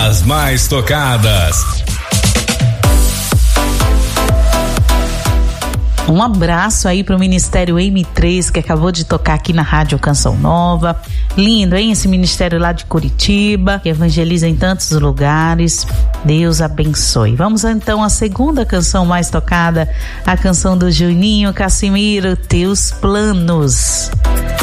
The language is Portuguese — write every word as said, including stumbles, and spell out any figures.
As mais tocadas. Um abraço aí pro Ministério M três, que acabou de tocar aqui na Rádio Canção Nova. Lindo, hein? Esse ministério lá de Curitiba, que evangeliza em tantos lugares. Deus abençoe. Vamos então à segunda canção mais tocada, a canção do Juninho Cassimiro, Teus Planos.